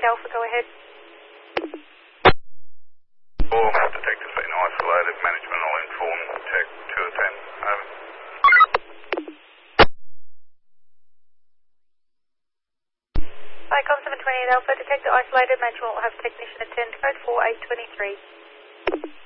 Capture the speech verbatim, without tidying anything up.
Alpha, go ahead. All detectives been isolated, management will inform Tech two of ten, over. Hi, Com seven twenty-eight Alpha, detector isolated, management will have technician attend, code four eight two three.